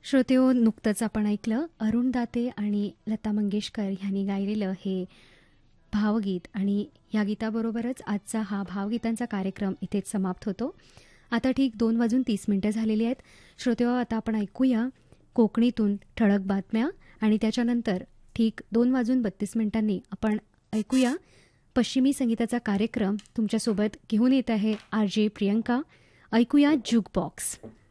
श्रोतेहो, नुकतंच आपण ऐकलं अरुण दाते आणि लता मंगेशकर यांनी गायलेलं हे भावगीत. आणि या गीताबरोबरच आजचा हा भावगीतांचा कार्यक्रम इथेच समाप्त होतो. आता ठीक 2:30 झालेली आहेत. श्रोतेहो, आता आपण ऐकूया कोकणीतून ठळक बातम्या आणि त्याच्यानंतर ठीक 2:32 आपण ऐकूया पश्चिमी संगीताचा कार्यक्रम. तुमच्यासोबत घेऊन येत आहे RJ प्रियंका. ऐकूया जुक बॉक्स.